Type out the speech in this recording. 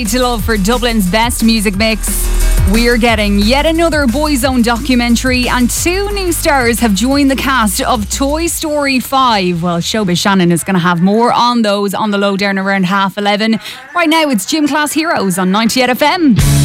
To love for Dublin's best music mix. We're getting yet another Boyzone documentary, and 2 new stars have joined the cast of Toy Story 5. Well, Showbiz Shannon is going to have more on those on the lowdown around 11:30. Right now, it's Gym Class Heroes on 98 FM.